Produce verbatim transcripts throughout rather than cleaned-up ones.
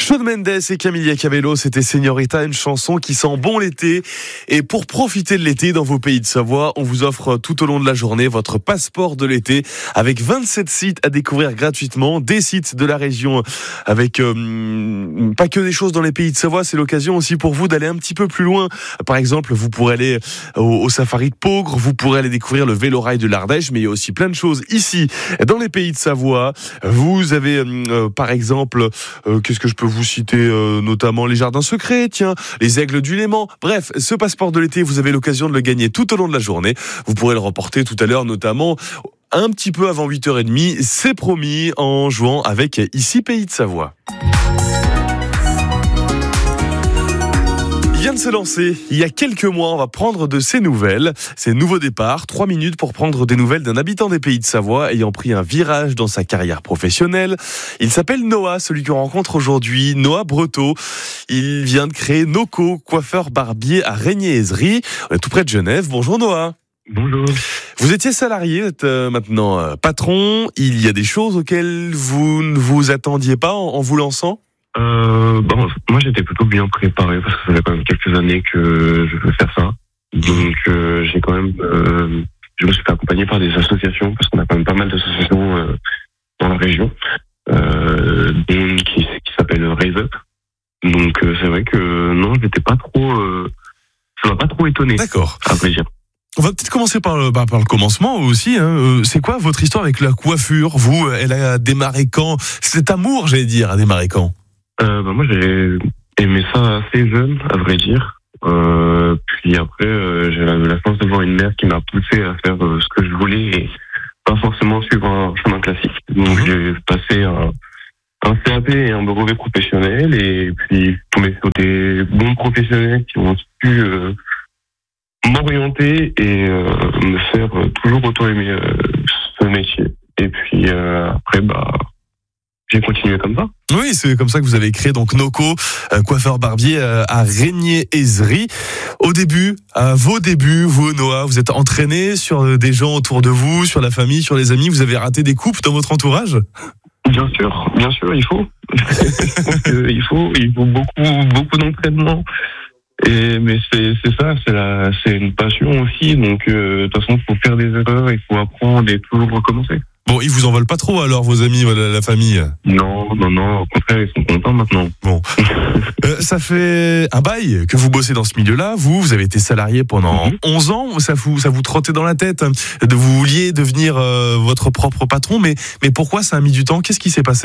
Shawn Mendes et Camila Cabello, c'était Señorita, une chanson qui sent bon l'été. Et pour profiter de l'été dans vos pays de Savoie, on vous offre tout au long de la journée votre passeport de l'été avec vingt-sept sites à découvrir gratuitement, des sites de la région avec euh, pas que des choses dans les pays de Savoie, c'est l'occasion aussi pour vous d'aller un petit peu plus loin. Par exemple, vous pourrez aller au, au safari de Peaugres, vous pourrez aller découvrir le vélorail de l'Ardèche, mais il y a aussi plein de choses ici dans les pays de Savoie. Vous avez euh, par exemple, euh, qu'est-ce que je peux vous citer, euh, notamment les jardins secrets, tiens, les aigles du Léman. Bref, ce passeport de l'été, vous avez l'occasion de le gagner tout au long de la journée. Vous pourrez le remporter tout à l'heure, notamment un petit peu avant huit heures trente, c'est promis, en jouant avec Ici Pays de Savoie. Il vient de se lancer il y a quelques mois, on va prendre de ses nouvelles. C'est nouveau départ, trois minutes pour prendre des nouvelles d'un habitant des Pays de Savoie ayant pris un virage dans sa carrière professionnelle. Il s'appelle Noah, celui qu'on rencontre aujourd'hui, Noah Breteau. Il vient de créer Noco, coiffeur barbier à Régnier-Ezry, on est tout près de Genève. Bonjour Noah. Bonjour. Vous étiez salarié, vous êtes euh, maintenant euh, patron. Il y a des choses auxquelles vous ne vous attendiez pas en, en vous lançant ? Euh, bon, moi j'étais plutôt bien préparé parce que ça fait quand même quelques années que je veux faire ça. Donc euh, j'ai quand même, euh, je me suis fait accompagner par des associations parce qu'on a quand même pas mal d'associations euh, dans la région, euh, dont qui, qui s'appelle Raise Up. Donc euh, c'est vrai que non, j'étais pas trop, euh, ça m'a pas trop étonné. D'accord. À vrai dire. On va peut-être commencer par le, bah, par le commencement aussi. Hein. C'est quoi votre histoire avec la coiffure ? Vous, elle a démarré quand ? Cet amour, j'allais dire, a démarré quand ? Euh, bah moi j'ai aimé ça assez jeune, à vrai dire. Euh, puis après, euh, j'ai eu la chance d'avoir une mère qui m'a poussé à faire euh, ce que je voulais et pas forcément suivre un chemin classique. Donc mmh. j'ai passé un, un C A P et un brevet professionnel et puis tombé sur des bons professionnels qui ont pu euh, m'orienter et euh, me faire toujours autant aimer euh, ce métier. Et puis euh, après, bah j'ai continué comme ça. Oui, c'est comme ça que vous avez créé donc Noco, euh, coiffeur barbier euh, à Régnier-Ezry. Au début, à vos débuts, vous Noah, vous êtes entraîné sur des gens autour de vous, sur la famille, sur les amis. Vous avez raté des coupes dans votre entourage ? Bien sûr, bien sûr, il faut. Je pense qu'il faut, il faut beaucoup, beaucoup d'entraînement. Et mais c'est c'est ça, c'est la, c'est une passion aussi. Donc euh, de toute façon, il faut faire des erreurs, il faut apprendre et toujours recommencer. Bon, ils vous en veulent pas trop alors, vos amis, la, la famille ? Non, non, non, au contraire, ils sont contents maintenant. Bon. euh, ça fait un bail que vous bossez dans ce milieu-là. Vous, vous avez été salarié pendant mm-hmm. onze ans. Ça vous, ça vous trottait dans la tête de vous vouliez devenir euh, votre propre patron. Mais, mais pourquoi ça a mis du temps ? Qu'est-ce qui s'est passé ?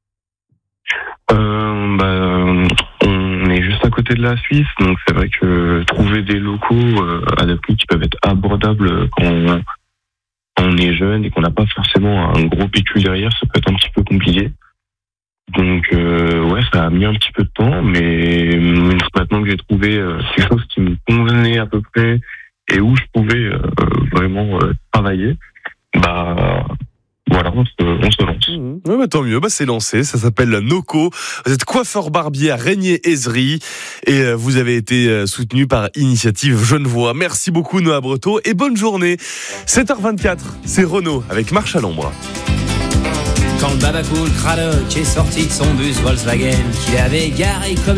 euh, bah, on est juste à côté de la Suisse, donc c'est vrai que trouver des locaux euh, à des prix qui peuvent être abordables quand on, on est jeune et qu'on n'a pas forcément un gros pécule derrière, ça peut être un petit peu compliqué. Donc euh, ouais, ça a mis un petit peu de temps, mais maintenant que j'ai trouvé euh, quelque chose qui me convenait à peu près et où je pouvais euh, vraiment euh, travailler, bah voilà, on se, on se lance. Mmh. Ouais, bah, tant mieux, bah, c'est lancé, ça s'appelle Noco. Vous êtes coiffeur barbier à Régnier-Ezry et euh, vous avez été euh, soutenu par Initiative Genevois. Merci beaucoup Noah Breteau et bonne journée. sept heures vingt-quatre, c'est Renaud avec Marche à l'ombre. Quand le babacool Cradock est sorti de son bus Volkswagen qu'il avait garé comme